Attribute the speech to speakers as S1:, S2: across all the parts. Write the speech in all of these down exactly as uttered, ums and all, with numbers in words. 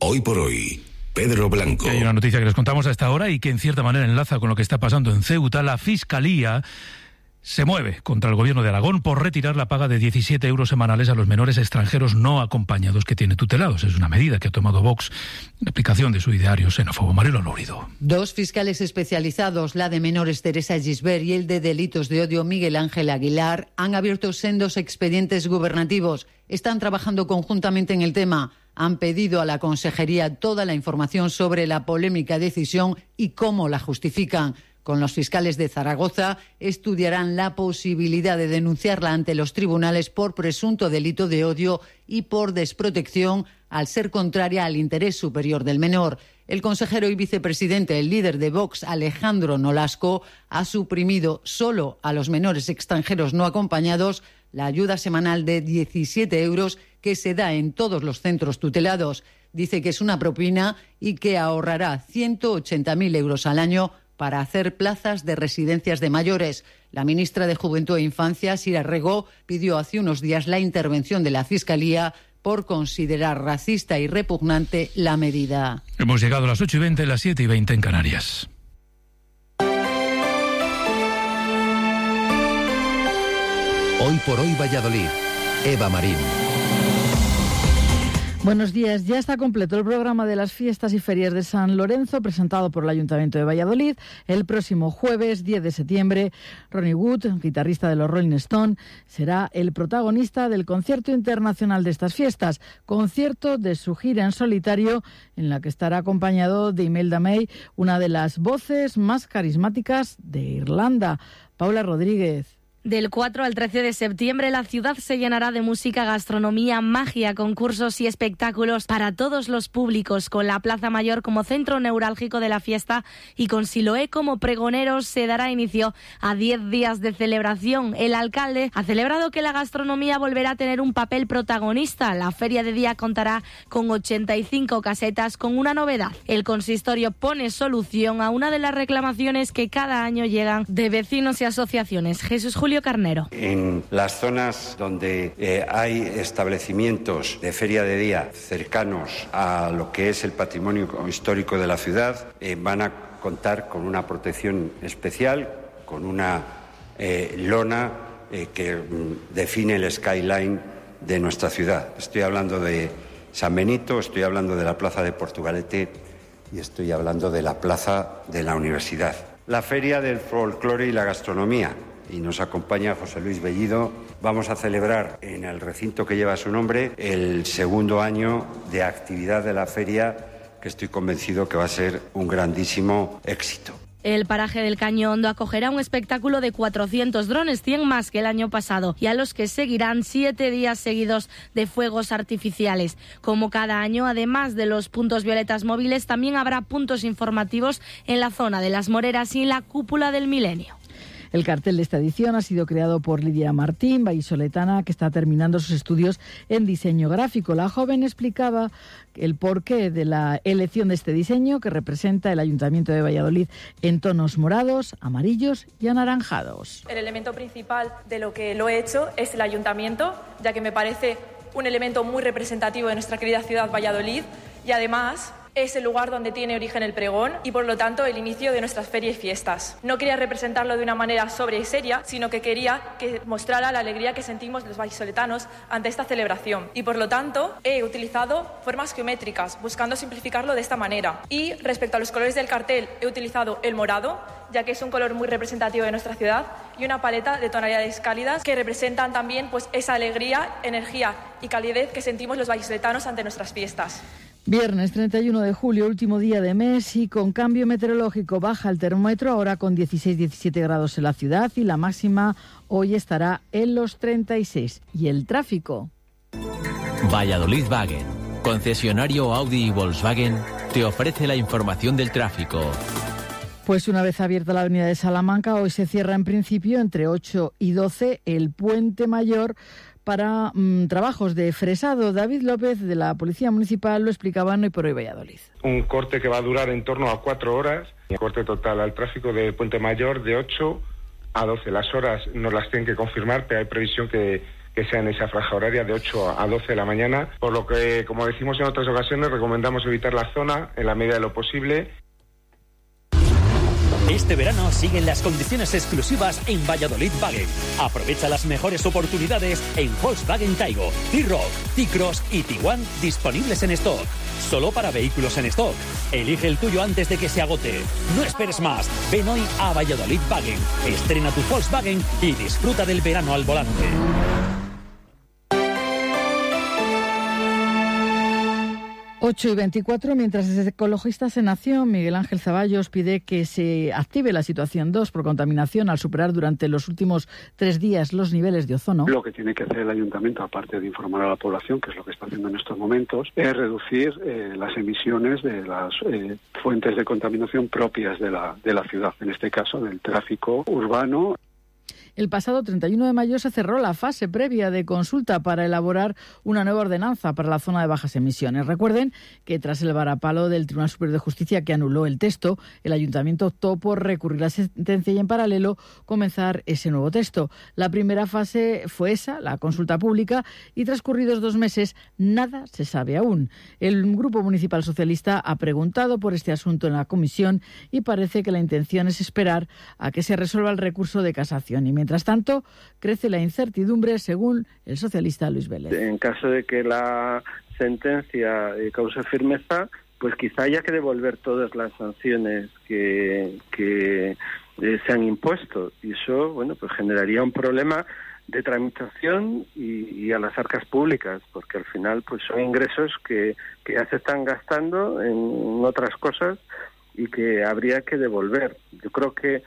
S1: Hoy por hoy, Pedro Blanco.
S2: Hay una noticia que les contamos a esta hora y que en cierta manera enlaza con lo que está pasando en Ceuta. La Fiscalía se mueve contra el gobierno de Aragón por retirar la paga de diecisiete euros semanales a los menores extranjeros no acompañados que tiene tutelados. Es una medida que ha tomado Vox en aplicación de su ideario xenófobo. Marilo Lórido.
S3: Dos fiscales especializados, la de menores Teresa Gisbert y el de delitos de odio Miguel Ángel Aguilar, han abierto sendos expedientes gubernativos. Están trabajando conjuntamente en el tema. Han pedido a la Consejería toda la información sobre la polémica decisión y cómo la justifican. Con los fiscales de Zaragoza estudiarán la posibilidad de denunciarla ante los tribunales por presunto delito de odio y por desprotección al ser contraria al interés superior del menor. El consejero y vicepresidente, el líder de Vox, Alejandro Nolasco, ha suprimido solo a los menores extranjeros no acompañados la ayuda semanal de diecisiete euros que se da en todos los centros tutelados. Dice que es una propina y que ahorrará ciento ochenta mil euros al año para hacer plazas de residencias de mayores. La ministra de Juventud e Infancia, Sira Rego, pidió hace unos días la intervención de la Fiscalía por considerar racista y repugnante la medida.
S2: Hemos llegado a las ocho y veinte, las siete y veinte en Canarias.
S4: Hoy por hoy Valladolid. Eva Marín.
S5: Buenos días. Ya está completo el programa de las fiestas y ferias de San Lorenzo presentado por el Ayuntamiento de Valladolid. El próximo jueves diez de septiembre, Ronnie Wood, guitarrista de los Rolling Stones, será el protagonista del concierto internacional de estas fiestas, concierto de su gira en solitario en la que estará acompañado de Imelda May, una de las voces más carismáticas de Irlanda. Paula Rodríguez.
S6: Del cuatro al trece de septiembre la ciudad se llenará de música, gastronomía, magia, concursos y espectáculos para todos los públicos, con la Plaza Mayor como centro neurálgico de la fiesta y con Siloé como pregoneros. Se dará inicio a diez días de celebración. El alcalde ha celebrado que la gastronomía volverá a tener un papel protagonista. La feria de día contará con ochenta y cinco casetas con una novedad. El consistorio pone solución a una de las reclamaciones que cada año llegan de vecinos y asociaciones. Jesús Julio Carnero.
S7: En las zonas donde eh, hay establecimientos de feria de día cercanos a lo que es el patrimonio histórico de la ciudad, eh, van a contar con una protección especial, con una eh, lona eh, que mm, define el skyline de nuestra ciudad. Estoy hablando de San Benito, estoy hablando de la Plaza de Portugalete y estoy hablando de la Plaza de la Universidad. La Feria del Folclore y la Gastronomía. Y nos acompaña José Luis Bellido. Vamos a celebrar en el recinto que lleva su nombre el segundo año de actividad de la feria, que estoy convencido que va a ser un grandísimo éxito.
S6: El paraje del Caño Hondo acogerá un espectáculo de cuatrocientos drones, cien más que el año pasado, y a los que seguirán siete días seguidos de fuegos artificiales. Como cada año, además de los puntos violetas móviles, también habrá puntos informativos en la zona de las Moreras y en la Cúpula del Milenio.
S5: El cartel de esta edición ha sido creado por Lidia Martín, vallisoletana, que está terminando sus estudios en diseño gráfico. La joven explicaba el porqué de la elección de este diseño, que representa el Ayuntamiento de Valladolid en tonos morados, amarillos y anaranjados.
S8: El elemento principal de lo que lo he hecho es el Ayuntamiento, ya que me parece un elemento muy representativo de nuestra querida ciudad Valladolid y además es el lugar donde tiene origen el pregón y, por lo tanto, el inicio de nuestras ferias y fiestas. No quería representarlo de una manera sobria y seria, sino que quería que mostrara la alegría que sentimos los vallisoletanos ante esta celebración. Y, por lo tanto, he utilizado formas geométricas, buscando simplificarlo de esta manera. Y, respecto a los colores del cartel, he utilizado el morado, ya que es un color muy representativo de nuestra ciudad, y una paleta de tonalidades cálidas que representan también pues, esa alegría, energía y calidez que sentimos los vallisoletanos ante nuestras fiestas.
S5: Viernes treinta y uno de julio, último día de mes y con cambio meteorológico baja el termómetro, ahora con dieciséis diecisiete grados en la ciudad y la máxima hoy estará en los treinta y seis. ¿Y el tráfico?
S9: Valladolid Wagen, concesionario Audi y Volkswagen, te ofrece la información del tráfico.
S5: Pues una vez abierta la avenida de Salamanca, hoy se cierra en principio entre ocho y doce el Puente Mayor para mmm, trabajos de fresado. David López, de la Policía Municipal, lo explicaba en Hoy por Hoy Valladolid.
S10: Un corte que va a durar en torno a cuatro horas, un corte total al tráfico de Puente Mayor de ocho a doce. Las horas nos las tienen que confirmar, pero hay previsión que, que sea en esa franja horaria de ocho a doce de la mañana, por lo que, como decimos en otras ocasiones, recomendamos evitar la zona en la medida de lo posible.
S11: Este verano siguen las condiciones exclusivas en Valladolid Wagen. Aprovecha las mejores oportunidades en Volkswagen Taigo, T-Roc, T-Cross y Tiguan disponibles en stock. Solo para vehículos en stock. Elige el tuyo antes de que se agote. No esperes más. Ven hoy a Valladolid Wagen. Estrena tu Volkswagen y disfruta del verano al volante.
S5: ocho y veinticuatro, mientras desde Ecologistas en Acción, Miguel Ángel Zaballos pide que se active la situación dos por contaminación al superar durante los últimos tres días los niveles de ozono.
S12: Lo que tiene que hacer el ayuntamiento, aparte de informar a la población, que es lo que está haciendo en estos momentos, es reducir eh, las emisiones de las eh, fuentes de contaminación propias de la, de la ciudad, en este caso del tráfico urbano.
S5: El pasado treinta y uno de mayo se cerró la fase previa de consulta para elaborar una nueva ordenanza para la zona de bajas emisiones. Recuerden que tras el varapalo del Tribunal Superior de Justicia que anuló el texto, el Ayuntamiento optó por recurrir la sentencia y en paralelo comenzar ese nuevo texto. La primera fase fue esa, la consulta pública, y transcurridos dos meses nada se sabe aún. El Grupo Municipal Socialista ha preguntado por este asunto en la comisión y parece que la intención es esperar a que se resuelva el recurso de casación. Y mientras tanto, crece la incertidumbre, según el socialista Luis Vélez.
S13: En caso de que la sentencia cause firmeza, pues quizá haya que devolver todas las sanciones que, que eh, se han impuesto. Y eso, bueno, pues generaría un problema de tramitación y, y a las arcas públicas, porque al final pues son ingresos que, que ya se están gastando en otras cosas y que habría que devolver. Yo creo que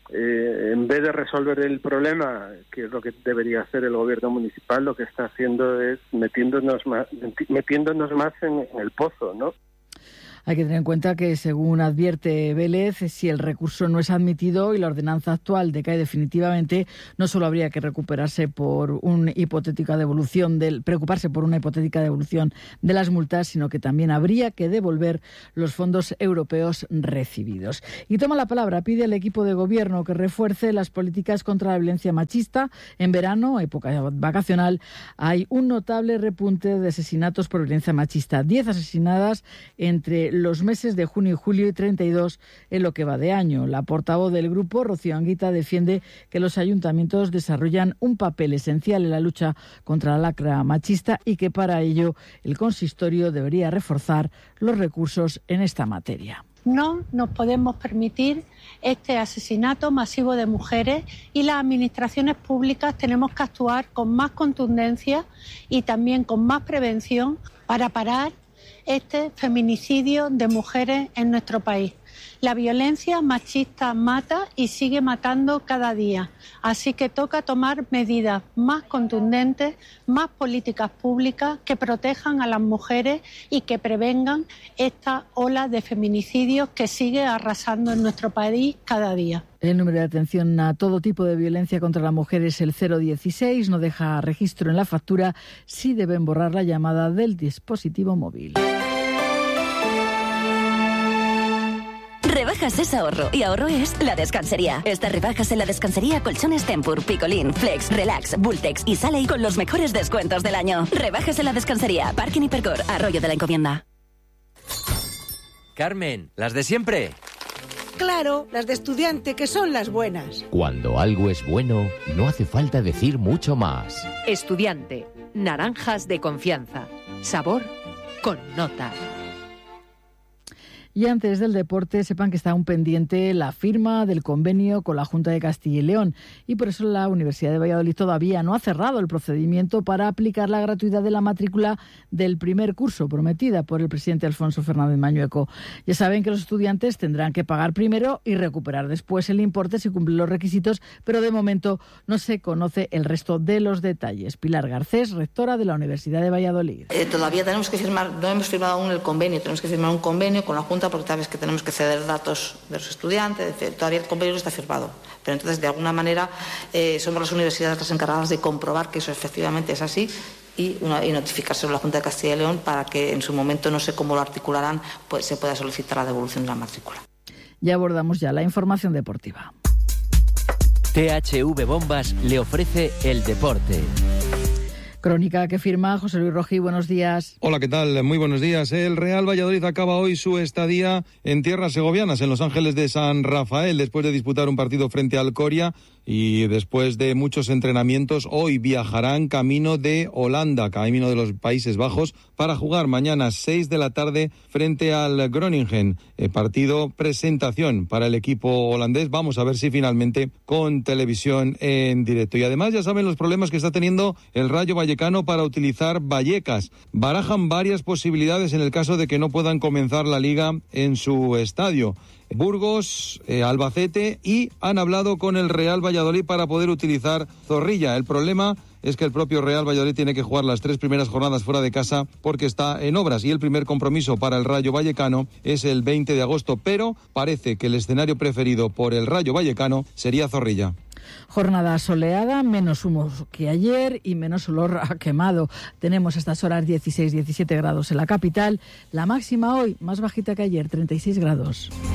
S13: Eh, en vez de resolver el problema, que es lo que debería hacer el gobierno municipal, lo que está haciendo es metiéndonos más, metiéndonos más en, en el pozo, ¿no?
S5: Hay que tener en cuenta que, según advierte Vélez, si el recurso no es admitido y la ordenanza actual decae definitivamente, no solo habría que recuperarse por una hipotética devolución del, preocuparse por una hipotética devolución de las multas, sino que también habría que devolver los fondos europeos recibidos. Y toma la palabra, pide al equipo de gobierno que refuerce las políticas contra la violencia machista. En verano, época vacacional, hay un notable repunte de asesinatos por violencia machista. Diez asesinadas entre los meses de junio y julio y treinta y dos en lo que va de año. La portavoz del grupo, Rocío Anguita, defiende que los ayuntamientos desarrollan un papel esencial en la lucha contra la lacra machista y que para ello el consistorio debería reforzar los recursos en esta materia.
S14: No nos podemos permitir este asesinato masivo de mujeres y las administraciones públicas tenemos que actuar con más contundencia y también con más prevención para parar este feminicidio de mujeres en nuestro país. La violencia machista mata y sigue matando cada día. Así que toca tomar medidas más contundentes, más políticas públicas que protejan a las mujeres y que prevengan esta ola de feminicidios que sigue arrasando en nuestro país cada día.
S5: El número de atención a todo tipo de violencia contra la mujer es el cero dieciséis, no deja registro en la factura, sí deben borrar la llamada del dispositivo móvil.
S15: Rebajas es ahorro y ahorro es La Descansería. Estas rebajas en La Descansería, colchones Tempur, Picolín, Flex, Relax, Bultex y Sale con los mejores descuentos del año. Rebajas en La Descansería, Parking Hipercor, Arroyo de la Encomienda.
S16: Carmen, ¿las de siempre?
S17: Claro, las de estudiante, que son las buenas.
S4: Cuando algo es bueno, no hace falta decir mucho más.
S18: Estudiante, naranjas de confianza. Sabor con nota.
S5: Y antes del deporte, sepan que está aún pendiente la firma del convenio con la Junta de Castilla y León y por eso la Universidad de Valladolid todavía no ha cerrado el procedimiento para aplicar la gratuidad de la matrícula del primer curso prometida por el presidente Alfonso Fernández Mañueco. Ya saben que los estudiantes tendrán que pagar primero y recuperar después el importe si cumplen los requisitos, pero de momento no se conoce el resto de los detalles. Pilar Garcés, rectora de la Universidad de Valladolid.
S19: Eh, todavía tenemos que firmar, no hemos firmado aún el convenio, tenemos que firmar un convenio con la Junta porque sabes que tenemos que ceder datos de los estudiantes, todavía el convenio no está firmado, pero entonces de alguna manera eh, somos las universidades las encargadas de comprobar que eso efectivamente es así y, una, y notificárselo a la Junta de Castilla y León para que en su momento, no sé cómo lo articularán, pues se pueda solicitar la devolución de la matrícula.
S5: Ya abordamos ya la información deportiva.
S9: T H V Bombas le ofrece el deporte.
S5: Crónica que firma José Luis Rojí. Buenos días.
S16: Hola, ¿qué tal? Muy buenos días. El Real Valladolid acaba hoy su estadía en tierras segovianas, en Los Ángeles de San Rafael, después de disputar un partido frente al Coria y después de muchos entrenamientos. Hoy viajarán camino de Holanda, camino de los Países Bajos, para jugar mañana a seis de la tarde frente al Groningen. Eh, partido presentación para el equipo holandés. Vamos a ver si finalmente con televisión en directo. Y además ya saben los problemas que está teniendo el Rayo Vallecano para utilizar Vallecas. Barajan varias posibilidades en el caso de que no puedan comenzar la liga en su estadio. Burgos, eh, Albacete, y han hablado con el Real Valladolid para poder utilizar Zorrilla. El problema es que el propio Real Valladolid tiene que jugar las tres primeras jornadas fuera de casa porque está en obras, y el primer compromiso para el Rayo Vallecano es el veinte de agosto, pero parece que el escenario preferido por el Rayo Vallecano sería Zorrilla.
S5: Jornada soleada, menos humo que ayer y menos olor a quemado. Tenemos a estas horas dieciséis, diecisiete grados en la capital. La máxima hoy, más bajita que ayer, treinta y seis grados.